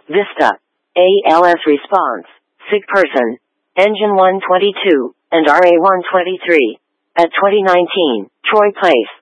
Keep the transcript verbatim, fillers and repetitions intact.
Vista, A L S response, sick person, engine one twenty-two, and R A one twenty-three. At twenty nineteen, Troy Place.